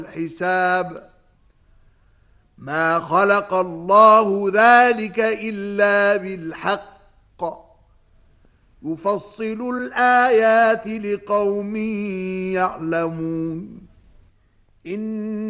الحساب ما خلق الله ذلك إلا بالحق يفصل الآيات لقوم يعلمون